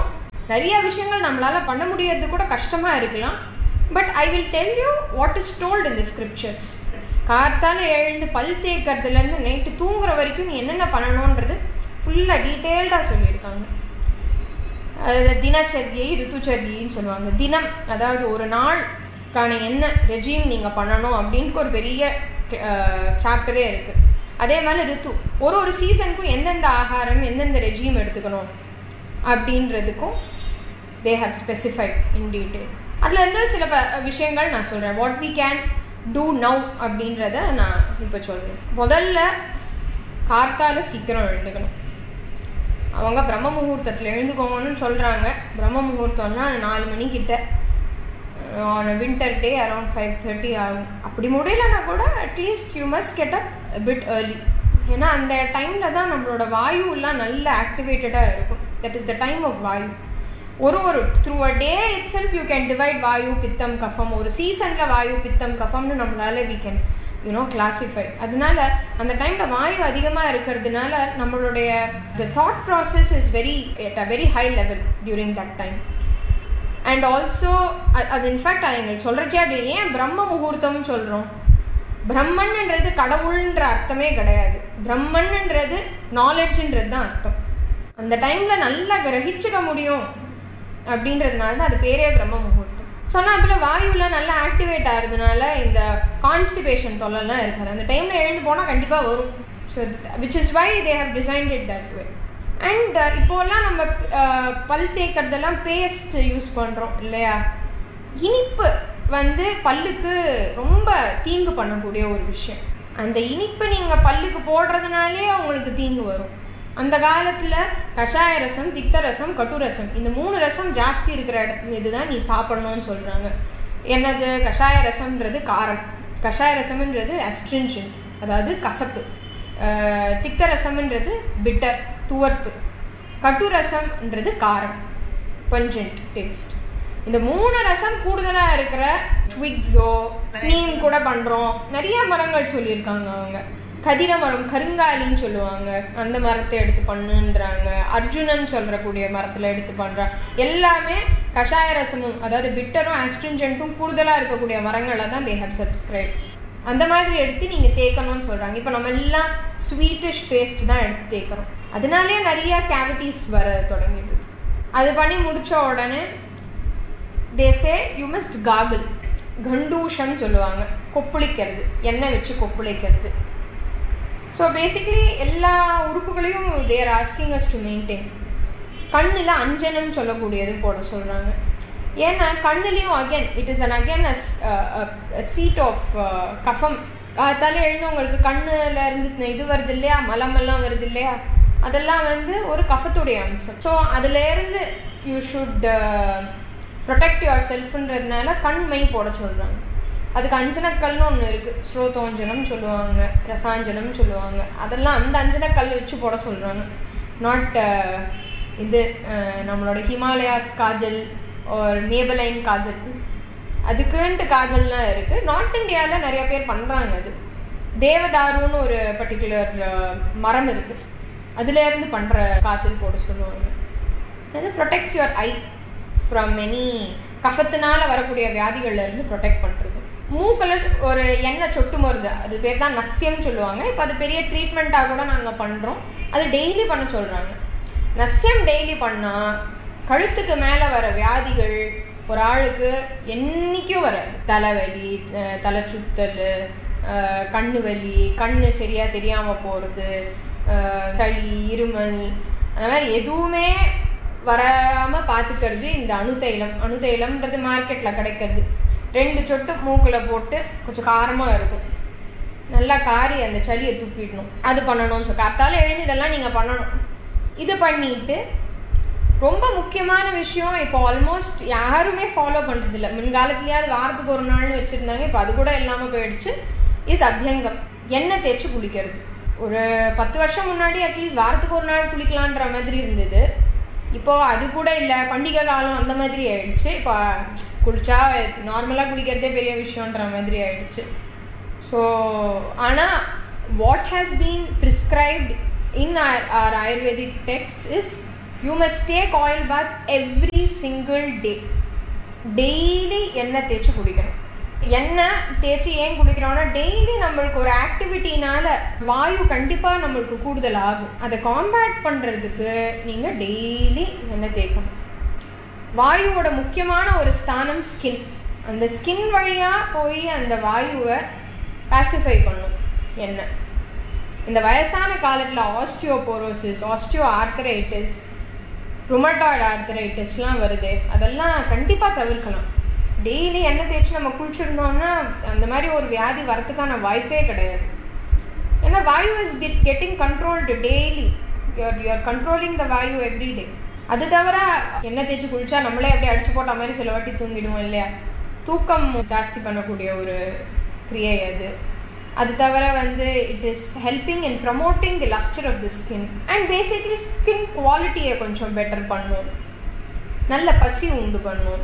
நிறைய விஷயங்கள் நம்மளால் பண்ண முடியாது கூட கஷ்டமாக இருக்கலாம். But I will tell you what is told in the scriptures. காத்தால எழுந்து பல் தேய்க்கிறதுலேருந்து நைட்டு தூங்குற வரைக்கும் நீ என்னென்ன பண்ணணுன்றது ஃபுல்லாக டீட்டெயில்டாக சொல்லியிருக்காங்க. தினச்சரியை ரித்துச்சரியின்னு சொல்லுவாங்க. தினம் அதாவது ஒரு நாளுக்கான என்ன ரெஜிம் நீங்கள் பண்ணணும் அப்படின்ட்டு ஒரு பெரிய சாப்டரே இருக்குது. அதே மாதிரி ரித்து ஒரு சீசனுக்கும் எந்தெந்த ஆகாரம் எந்தெந்த ரெஜிம் எடுத்துக்கணும் அப்படின்றதுக்கும் they have specified in detail. அதில் இருந்து சில விஷயங்கள் நான் சொல்கிறேன். What we can do now அப்படின்றத நான் இப்போ சொல்கிறேன். முதல்ல கார்த்தால சீக்கிரம் எழுந்துக்கணும். அவங்க பிரம்ம முகூர்த்தத்தில் எழுந்துக்கோங்கன்னு சொல்கிறாங்க. பிரம்ம முகூர்த்தம்னா 4 மணிக்கிட்ட ஆன் வின்டர் டே அரௌண்ட் 5:30 ஆகும். அப்படி முடியலன்னா கூட at least you must get up bit early. ஏன்னா அந்த டைமில் தான் நம்மளோட வாயுலாம் நல்ல ஆக்டிவேட்டடாக இருக்கும். That is the time of வாயு. ஒரு through a day it self you can divide வாயு பித்தம் கஃபம். ஒரு சீசனில் வாயு பித்தம் கஃபம்னு நம்மளால வி கேன் கிளாசிஃபை. அதனால அந்த டைமில் வாயு அதிகமாக இருக்கிறதுனால நம்மளுடைய the thought process is at a very high level during that time. And also அது இன்ஃபேக்ட் அது எங்களுக்கு சொல்கிறச்சே அப்படி ஏன் பிரம்ம முகூர்த்தம்னு சொல்கிறோம். பிரம்மன்ன்றது கடவுள்ன்ற அர்த்தமே கிடையாது. பிரம்மன்ன்றது நாலேஜ்ன்றது தான் அர்த்தம். அந்த டைமில் நல்லா கிரகிச்சிக்க முடியும் அப்படின்றதுனால தான் அது பேரே பிரம்ம முகூர்த்தம். சொன்னால் அப்புறம் வாயுவில் நல்லா ஆக்டிவேட் ஆகிறதுனால இந்த கான்ஸ்டிபேஷன் தொல்லைலாம் இருக்காது. அந்த டைமில் எழுந்து போனால் கண்டிப்பாக வரும். So which is why they have designed it that way. And இப்போலாம் நம்ம பல் தேய்க்கிறதெல்லாம் பேஸ்ட் யூஸ் பண்ணுறோம் இல்லையா. இனிப்பு பல்லுக்கு ரொம்ப தீங்கு பண்ணக்கூடிய ஒரு விஷயம். அந்த இனிப்பு நீங்கள் பல்லுக்கு போடுறதுனாலே உங்களுக்கு தீங்கு வரும். அந்த காலத்தில் கஷாய ரசம், திக்த ரசம், கட்டு ரசம், இந்த 3 ரசம் ஜாஸ்தி இருக்கிற இதுதான் நீ சாப்பிடணும்னு சொல்கிறாங்க. என்னது? கஷாய ரசம்ன்றது காரம், கஷாய ரசம்ன்றது அஸ்ட்ரின்ஜென்ட் அதாவது கசப்பு, திக்த ரசம்ன்றது பிட்டர் துவர்ப்பு, கட்டு ரசம்ன்றது காரம் பஞ்சன்ட் டேஸ்ட். இந்த 3 ரசம் கூடுதலாக இருக்கிற ட்விக்ஸோ நீம் கூட பண்ணுறோம். நிறைய மரங்கள் சொல்லியிருக்காங்க அவங்க. கதிர மரம் கருங்காலின்னு சொல்லுவாங்க, அந்த மரத்தை எடுத்து பண்ணுன்றாங்க. அர்ஜுனன் சொல்கிறக்கூடிய மரத்தில் எடுத்து பண்ணுறாங்க. எல்லாமே கஷாய ரசமும் அதாவது பிட்டரும் ஆஸ்ட்ரின்ஜென்ட்டும் கூடுதலாக இருக்கக்கூடிய மரங்களை தான் தே ஹவ் சப்ஸ்கிரைப். அந்த மாதிரி எடுத்து நீங்கள் தேய்க்கணும்னு சொல்கிறாங்க. இப்போ நம்ம எல்லாம் ஸ்வீட்டிஷ் பேஸ்ட் தான் எடுத்து தேய்க்கிறோம். அதனாலே நிறைய கேவிட்டிஸ் வர தொடங்கிடுது. அது பண்ணி முடித்த உடனே தேசே யூ மஸ்ட் காகிள், கண்டூஷம் சொல்லுவாங்க, கொப்புளிக்கிறது, எண்ணெய் வச்சு கொப்புளிக்கிறது. ஸோ பேசிக்லி எல்லா உறுப்புகளையும் they're asking us to maintain. கண்ணில் அஞ்சனம் சொல்லக்கூடியது போட சொல்கிறாங்க. ஏன்னா கண்ணுலேயும் again it is again a seat of கஃபம். காத்தால எழுந்தவங்களுக்கு கண்ணில் இருந்து இது வருது இல்லையா, மலமெல்லாம் வருது இல்லையா, அதெல்லாம் ஒரு கஃபத்துடைய அம்சம். ஸோ அதுலேருந்து யூ ஷுட் ப்ரொடெக்ட் யுவர் செல்ஃப்ன்றதுனால கண்மை போட சொல்கிறாங்க. அதுக்கு அஞ்சனக்கல்னு ஒன்று இருக்குது, ஸ்ரோதோஞ்சனம் சொல்லுவாங்க, ரசாஞ்சனம் சொல்லுவாங்க. அதெல்லாம் அந்த அஞ்சனக்கல் வச்சு போட சொல்கிறாங்க. நாட் இது நம்மளோட ஹிமாலயாஸ் காஜல் ஒரு மேபலைன் காஜல், அதுக்குன்ட்டு காஜல்லாம் இருக்குது. நார்த் இந்தியாவில் நிறைய பேர் பண்ணுறாங்க. அது தேவதாருன்னு ஒரு பர்டிகுலர் மரம் இருக்குது, அதுலேருந்து பண்ணுற காஜல் போட சொல்லுவாங்க. அது protects your I from many கஃபத்தினால வரக்கூடிய வியாதிகள்லேருந்து ப்ரொடெக்ட் பண்ணுறது. மூக்கில் ஒரு எண்ணெய் சொட்டு மருந்து, அது பேர் தான் நஸ்யம் சொல்லுவாங்க. இப்போ அது பெரிய ட்ரீட்மெண்ட்டாக கூட நாங்கள் பண்ணுறோம். அது டெய்லி பண்ண சொல்கிறாங்க. நஸ்யம் டெய்லி பண்ணால் கழுத்துக்கு மேலே வர வியாதிகள் ஒரு ஆளுக்கு என்றைக்கும் வராது. தலைவலி, தலை சுத்தல், கண்ணு வலி, கண்ணு சரியாக தெரியாமல் போகிறது, களி, இருமல், அந்த மாதிரி எதுவுமே வராமல் பார்த்துக்கிறது இந்த அணுதைலம். அணுதைலம்ன்றது மார்க்கெட்டில் கிடைக்கிறது. 2 சொட்டு மூக்கில் போட்டு கொஞ்சம் காரமாக இருக்கும், நல்லா காரி அந்த சளியை துப்பிடணும். அது பண்ணணும்னு சொல்லி காத்தால எழுந்து இதெல்லாம் நீங்கள் பண்ணணும். இது பண்ணிட்டு ரொம்ப முக்கியமான விஷயம், இப்போ ஆல்மோஸ்ட் யாருமே ஃபாலோ பண்ணுறதில்ல. முன்காலத்துலேயே அது வாரத்துக்கு ஒரு நாள்னு வச்சுருந்தாங்க, இப்போ அது கூட இல்லாமல் போயிடுச்சு. இஸ் அபியங்கம், எண்ணெய் தேய்ச்சி குளிக்கிறது. ஒரு 10 வருஷம் முன்னாடி அட்லீஸ்ட் வாரத்துக்கு ஒரு நாள் குளிக்கலான்ற மாதிரி இருந்தது. இப்போது அது கூட இல்லை, பண்டிகை காலம் அந்த மாதிரி ஆயிடுச்சு. இப்போ குளிச்சா நார்மலாக குளிக்கிறதே பெரிய விஷயன்ற மாதிரி ஆயிடுச்சு. ஸோ ஆனால் what has been prescribed in our Ayurvedic texts is you must take oil bath every single day. Daily எண்ணெய் தேய்ச்சி குடிக்கணும். எண்ணெய் தேய்ச்சி ஏன் குடிக்கிறோம்னா, டெய்லி நம்மளுக்கு ஒரு ஆக்டிவிட்டினால வாயு கண்டிப்பாக நம்மளுக்கு கூடுதல் ஆகும். அதை காம்பேட் பண்ணுறதுக்கு நீங்கள் டெய்லி எண்ணெய் தேய்க்கணும். வாயுவோட முக்கியமான ஒரு ஸ்தானம் ஸ்கின். அந்த ஸ்கின் வழியாக போய் அந்த வாயுவை பாசிஃபை பண்ணும் எண்ணெய். இந்த வயசான காலத்தில் ஆஸ்டியோபோரோசிஸ், ஆஸ்டியோ ஆர்த்தரைட்டிஸ், ருமட்டாய்டு ஆர்த்தரைட்டிஸ்லாம் வருது. அதெல்லாம் கண்டிப்பாக தவிர்க்கலாம். டெய்லி எண்ணெய் தேய்ச்சி நம்ம குளிச்சிருந்தோம்னா அந்த மாதிரி ஒரு வியாதி வரத்துக்கான வாய்ப்பே கிடையாது. ஏன்னா வாயு is getting controlled daily. You are controlling the Vayu every day. அது தவிர எண்ணெய் தேய்ச்சி குளிச்சா நம்மளே அப்படியே அடிச்சு போட்ட மாதிரி சில வாட்டி தூங்கிடுவோம் இல்லையா? தூக்கம் ஜாஸ்தி பண்ணக்கூடிய ஒரு கிரியை அது. அது தவிர it is helping in promoting the lustre of the skin and basically skin குவாலிட்டியை கொஞ்சம் பெட்டர் பண்ணும், நல்ல பசி உண்டு பண்ணும்.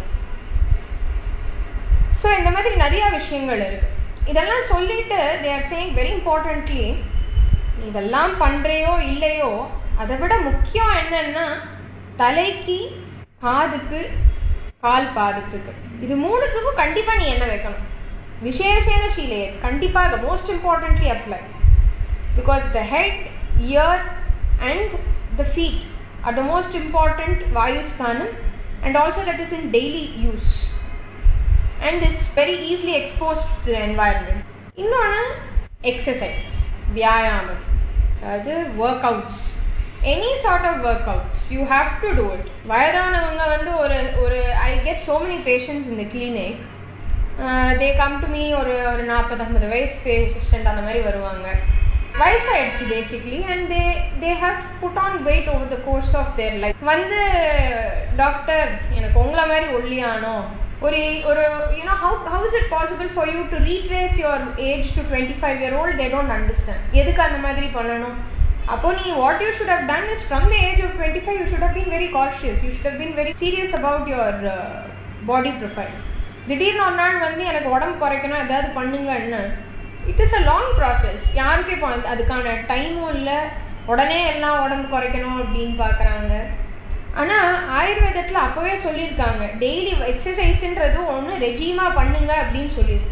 ஸோ இந்த மாதிரி நிறையா விஷயங்கள் இருக்குது. இதெல்லாம் சொல்லிட்டு they are saying very importantly, இதெல்லாம் பண்ணுறையோ இல்லையோ அதை விட முக்கியம் என்னன்னா தலைக்கு, காதுக்கு, கால் பாதத்துக்கு, இது மூணுத்துக்கும் கண்டிப்பாக நீ எண்ணெய் வைக்கணும். விசேஷேன சீலையே கண்டிப்பாக most importantly apply. Because the head, year and the feet R the most important வாயு ஸ்தானம் and also that is in daily use and is very easily exposed to the environment. இன்னொன்று எக்ஸசைஸ், வியாயாமம், அதாவது work outs, any sort of work outs you have to do it. வயதானவங்க ஒரு I get so many patients இந்த clinic. They come to me ஒரு 40-50 வயசு patient அந்த மாதிரி வருவாங்க. வயசாயிடுச்சு basically and they have put on wait over the course of their life. Doctor எனக்கு உங்களை மாதிரி ஒல்லியானோ, ஒரு how is it possible for you to retrace your age to 25-year-old? They don't understand. எதுக்கு அந்த மாதிரி பண்ணணும்? அப்போ நீ what you should have done is from the age of 25 you should have been very cautious. You should have been very serious about your body profile. திடீர்னு ஒரு நாள் எனக்கு உடம்பு குறைக்கணும் ஏதாவது பண்ணுங்கன்னா it is a long process. யாருக்கும் இப்போ அதுக்கான டைமும் இல்லை, உடனே எல்லாம் உடம்பு குறைக்கணும் அப்படின்னு பார்க்குறாங்க. ஆனால் ஆயுர்வேதத்தில் அப்போவே சொல்லியிருக்காங்க டெய்லி எக்ஸசைஸ்ன்றது ஒன்று ரெஜிமாக பண்ணுங்க அப்படின்னு சொல்லியிருக்கு.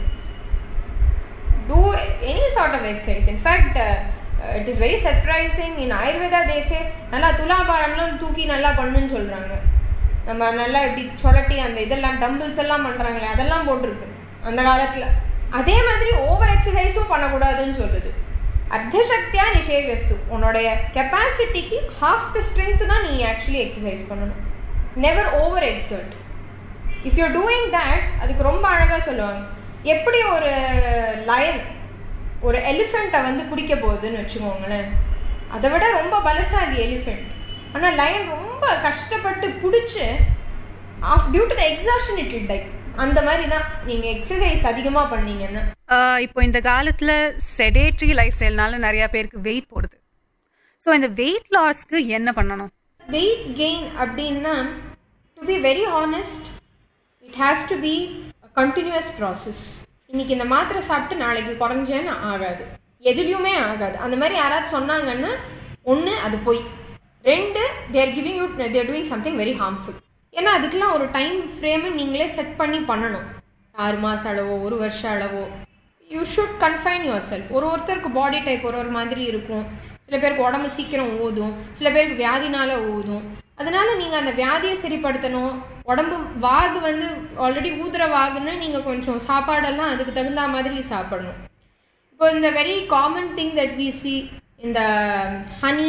Do any sort of exercise. In fact it is very surprising இன் ஆயுர்வேதா தேசே நல்லா துலாபாரம்லாம் தூக்கி நல்லா பண்ணுன்னு சொல்கிறாங்க. நம்ம நல்லா இப்படி சொல்லட்டி அந்த இதெல்லாம் டம்பிள்ஸ் எல்லாம் பண்ணுறாங்களே அதெல்லாம் போட்டிருக்கு அந்த காலத்தில். அதே மாதிரி ஓவர் எக்ஸசைஸும் பண்ணக்கூடாதுன்னு சொல்லுது. அர்த்தசக்தியா நிஷேவியஸ்து, உன்னோடைய கெப்பாசிட்டிக்கு ஹாஃப் த ஸ்ட்ரென்த் தான் நீ ஆக்சுவலி எக்ஸசைஸ் பண்ணணும். Never over exert. If you doing that, அதுக்கு ரொம்ப அழகாக சொல்லுவாங்க, எப்படி ஒரு லயன் ஒரு எலிஃபெண்ட்டை பிடிக்க போகுதுன்னு வச்சுக்கோங்களேன். அதை விட ரொம்ப பலசாலி எலிஃபெண்ட். ஆனால் லயன் ரொம்ப கஷ்டப்பட்டு பிடிச்சி due to the exhaustion it will tie. அந்த மாதிரி தான் நீங்கள் எக்ஸசைஸ் அதிகமாக பண்ணீங்கன்னா. இப்போ இந்த காலத்தில் செடேட்ரி லைஃப் ஸ்டைல்னால நிறையா பேருக்கு வெயிட் போடுது. ஸோ இந்த வெயிட் லாஸ்க்கு என்ன பண்ணணும்? வெயிட் கெயின் அப்படின்னா, to be very honest, it has to be continuous process. இன்னைக்கு இந்த மாத்திரை சாப்பிட்டு நாளைக்கு குறைஞ்சேன்னு ஆகாது, எதுலையுமே ஆகாது. அந்த மாதிரி யாராவது சொன்னாங்கன்னா, ஒன்று அது போய், ரெண்டு தேர் giving you they're doing something very harmful. ஏன்னா அதுக்கெலாம் ஒரு டைம் ஃப்ரேமை நீங்களே செட் பண்ணி பண்ணணும். 6 மாதம் அளவோ 1 வருஷம் அளவோ you should confine your self. ஒருத்தருக்கு பாடி டைப் ஒரு மாதிரி இருக்கும். சில பேருக்கு உடம்பு சீக்கிரம் ஊதும், சில பேருக்கு வியாதினால ஊதும். அதனால நீங்கள் அந்த வியாதியை சரிப்படுத்தணும். உடம்பு வாகு ஆல்ரெடி ஊதுற வாகுன்னு நீங்கள் கொஞ்சம் சாப்பாடெல்லாம் அதுக்கு தகுந்த மாதிரி சாப்பிடணும். இப்போ இந்த very common thing that we C இந்த honey,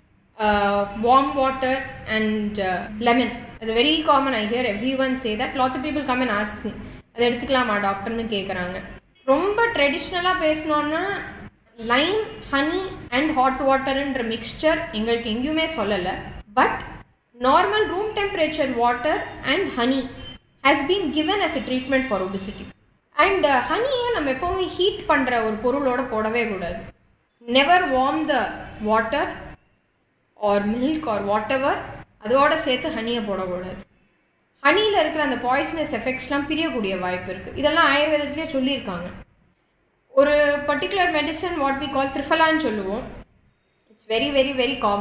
warm water and lemon, அது very common. I here every one say that. Lots of people come and ask me, அதை எடுத்துக்கலாமா டாக்டர்னு கேட்குறாங்க. ரொம்ப ட்ரெடிஷ்னலாக பேசணுன்னா Lime, honey and hot வாட்டருன்ற mixer எங்களுக்கு எங்கேயுமே சொல்லலை. But normal room temperature water and honey has been given as a treatment for obesity. And ஹனியை நம்ம எப்போவுமே ஹீட் பண்ணுற ஒரு பொருளோட போடவே கூடாது. Never warm the water R milk R what ever, அதோட சேர்த்து ஹனியை போடக்கூடாது. ஹனியில் இருக்கிற அந்த பாய்சனஸ் எஃபெக்ட்ஸ்லாம் பிரியக்கூடிய வாய்ப்பு இருக்குது. இதெல்லாம் ஆயுர்வேதத்திலே சொல்லியிருக்காங்க. ஒரு particular medicine what we call த்ரிஃபலான்னு சொல்லுவோம். It's very very very common.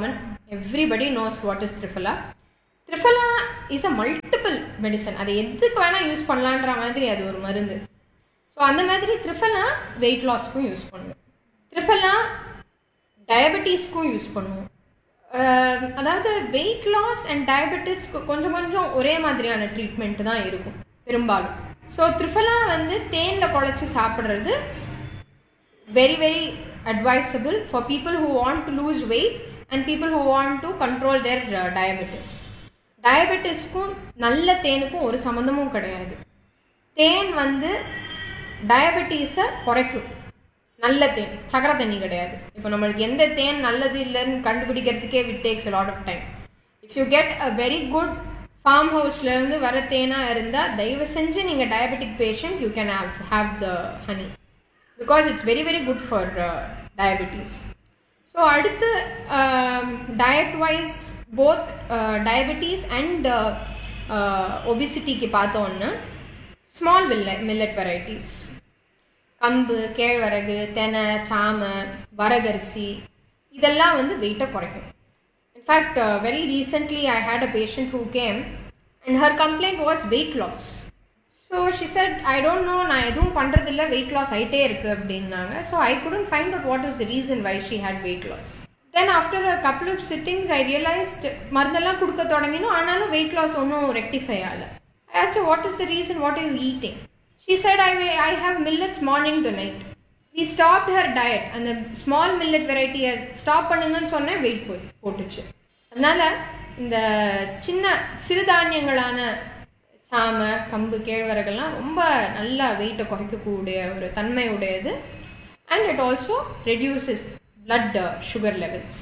Everybody knows what is triphala. Triphala is a multiple medicine. அதை எதுக்கு வேணால் யூஸ் பண்ணலான்ற மாதிரி அது ஒரு மருந்து. ஸோ அந்த மாதிரி த்ரிஃபலா வெயிட் லாஸ்க்கும் யூஸ் பண்ணுவோம். த்ரிஃபலா டயபெட்டிஸ்க்கும் யூஸ் பண்ணுவோம். அதாவது வெயிட் லாஸ் அண்ட் டயபெட்டிஸ்க்கு கொஞ்சம் கொஞ்சம் ஒரே மாதிரியான ட்ரீட்மெண்ட் தான் இருக்கும் பெரும்பாலும். ஸோ த்ரிஃபலா வந்து தேனில் குழச்சி சாப்பிட்றது very very advisable for people who want to lose weight and people who want to control their diabetes. டயபெட்டிஸ்க்கும் நல்ல தேனுக்கும் ஒரு சம்மந்தமும் கிடையாது. தேன் வந்து டயபெட்டிஸை குறைக்கும். நல்ல தேன், சக்கரை தண்ணி கிடையாது. இப்போ நம்மளுக்கு எந்த தேன் நல்லது இல்லைன்னு கண்டுபிடிக்கிறதுக்கே it takes a lot of time. If you get a very good form ஹவுஸ்லேருந்து வர தேனாக இருந்தால் தயவு செஞ்சு நீங்கள் diabetic patient you can have the honey because it's very very good for diabetes. So அடுத்து diet wise both diabetes and obesity க்கு பார்த்தோம்னா small millet varieties, கம்பு, கேழ்வரகு, தெனை, சாமை, வரகரிசி இதெல்லாம் வந்து வெயிட்டை குறைக்கும். In fact very recently I had a patient who came and her complaint was weight loss. So she said, I don't know, நான் எதுவும் பண்ணுறதில்ல, வெயிட் லாஸ் ஆகிட்டே இருக்குது அப்படின்னாங்க. So I couldn't find out what is the reason why she had weight loss. Then after a couple of sittings I realized மருந்தெல்லாம் கொடுக்க தொடங்கினோம், ஆனாலும் வெயிட் லாஸ் ஒன்றும் ரெக்டிஃபை ஆகலை. I asked her, what is the reason, what are you eating? She said, I have millets morning to night. We stopped her diet. அந்த small millet வெரைட்டியை stop பண்ணுங்கன்னு சொன்னேன், wait போட்டுச்சு. அதனால் இந்த சின்ன சிறுதானியங்களான சாமை, கம்பு, கேழ்வரகெல்லாம் ரொம்ப நல்லா வெயிட்டை குறைக்கக்கூடிய ஒரு தன்மை உடையது. And it also reduces blood sugar levels.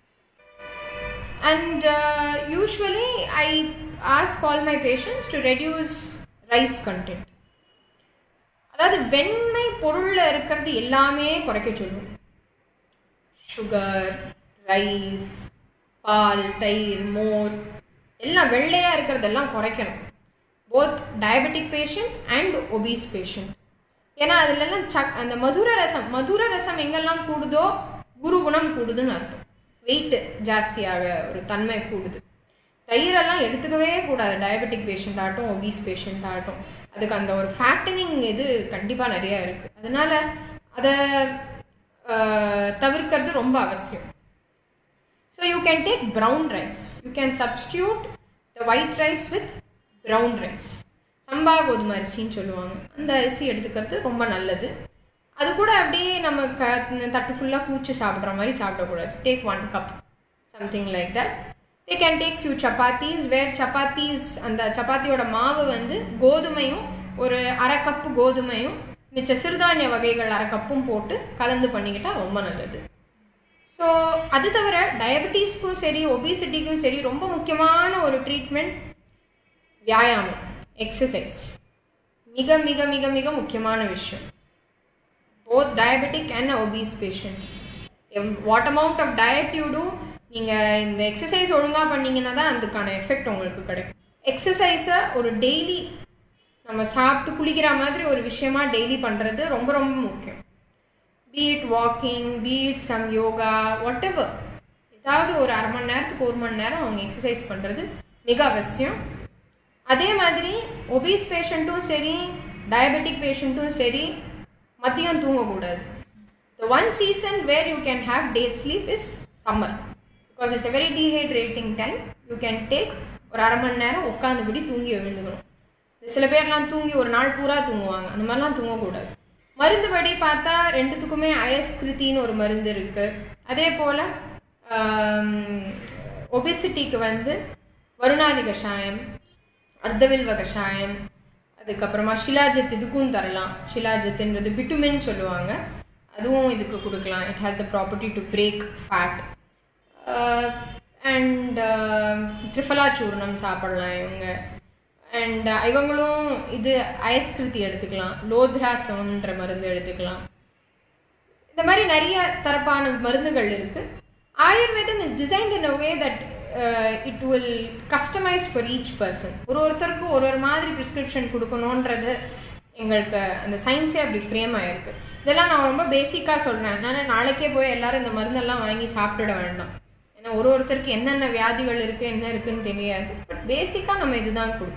And usually I ask all my patients to reduce rice content. அதாவது வெண்மை பொருளில் இருக்கிறது எல்லாமே குறைக்க சொல்லுவோம். சுகர், ரைஸ், பால், தயிர், மோர் எல்லாம் வெள்ளையாக இருக்கிறதெல்லாம் குறைக்கணும். Both diabetic patient and obese patient. ஏன்னா அதுலலாம் அந்த மதுர ரசம் எங்கெல்லாம் கூடுதோ குருகுணம் கூடுதுன்னு அர்த்தம். வெயிட்டு ஜாஸ்தியாக ஒரு தன்மை கூடுது. தயிரெல்லாம் எடுத்துக்கவே கூடாது டயபெட்டிக் பேஷண்ட் ஆகட்டும், ஒபீஸ் பேஷண்ட் ஆகட்டும். அதுக்கு அந்த ஒரு ஃபேட்டனிங் இது கண்டிப்பாக நிறையா இருக்குது. அதனால் அதை தவிர்க்கிறது ரொம்ப அவசியம். So you can take brown rice. You can substitute the white rice with brown rice. சம்பா கோதுமை அரிசின்னு சொல்லுவாங்க. அந்த அரிசி எடுத்துக்கிறது ரொம்ப நல்லது. அது கூட அப்படியே நம்ம தட்டு ஃபுல்லாக கூச்சி சாப்பிட்ற மாதிரி சாப்பிடக்கூடாது. Take 1 cup something like that. They can take few சப்பாத்தீஸ். சப்பாத்தீஸ் அந்த சப்பாத்தியோட மாவு வந்து கோதுமையும் ஒரு 1/2 கப்பு கோதுமையும் மிச்ச சிறுதானிய வகைகள் 1/2 கப்பும் போட்டு கலந்து பண்ணிக்கிட்டால் ரொம்ப நல்லது. ஸோ அது தவிர டயபெட்டிஸ்க்கும் சரி ஒபிசிட்டிக்கும் சரி ரொம்ப முக்கியமான ஒரு ட்ரீட்மெண்ட் வியாயாமம், எக்ஸசைஸ். மிக மிக மிக மிக முக்கியமான விஷயம். Both diabetic and obese patient, what amount of diet you two, நீங்கள் இந்த எக்ஸசைஸ் ஒழுங்காக பண்ணிங்கன்னா தான் அதுக்கான எஃபெக்ட் உங்களுக்கு கிடைக்கும். எக்ஸசைஸை ஒரு டெய்லி நம்ம சாப்பிட்டு குளிக்கிற மாதிரி ஒரு விஷயமா டெய்லி பண்ணுறது ரொம்ப ரொம்ப முக்கியம். Beat walking, beat some yoga, what ever, ஏதாவது ஒரு 1/2 மணி நேரத்துக்கு 1 மணி நேரம் அவங்க எக்ஸசைஸ் பண்ணுறது மிக அவசியம். அதே மாதிரி ஒபீஸ் பேஷண்ட்டும் சரி டயபெட்டிக் பேஷண்ட்டும் சரி மதியம் தூங்கக்கூடாது. The one season where you can have day sleep is summer because it's a very dehydrating time. You can take ஒரு 1/2 மணி நேரம் உட்காந்துபடி தூங்கி எழுந்துக்கணும். சில பேர்லாம் தூங்கி ஒரு நாள் பூரா தூங்குவாங்க. அந்த மாதிரிலாம் தூங்கக்கூடாது. மருந்து படி பார்த்தா ரெண்டுத்துக்குமே அயஸ்கிருத்தின்னு ஒரு மருந்து இருக்குது. அதே போல் ஒபிசிட்டிக்கு வந்து வருணாதி கஷாயம், அர்த்தவில்வ கஷாயம், அதுக்கப்புறமா ஷிலாஜத் இதுக்கும் தரலாம். ஷிலாஜத்துன்றது பிட்டுமின் சொல்லுவாங்க, அதுவும் இதுக்கு கொடுக்கலாம். It has the property to break fat. And triphala சூர்ணம் சாப்பிடலாம் இவங்க. அண்ட் இவங்களும் இது அயஸ்கிருதி எடுத்துக்கலாம். லோத்ராசம்ன்ற மருந்து எடுத்துக்கலாம். இந்த மாதிரி நிறைய தரப்பான மருந்துகள் இருக்குது. ஆயுர்வேதம் is designed in a way that it will customise for each person. ஒருத்தருக்கும் ஒரு மாதிரி ப்ரிஸ்கிரிப்ஷன் கொடுக்கணுன்றது எங்களுக்கு அந்த சயின்ஸே அப்படி ஃப்ரேம் ஆகிருக்கு. இதெல்லாம் நான் ரொம்ப பேசிக்காக சொல்கிறேன். அதனால் நாளைக்கே போய் எல்லோரும் இந்த மருந்தெல்லாம் வாங்கி சாப்பிட்டுட வேண்டாம். ஏன்னா ஒருத்தருக்கு என்னென்ன வியாதிகள் இருக்குது என்ன இருக்குன்னு தெரியாது. பட் பேசிக்காக நம்ம இதுதான் கொடுப்போம்.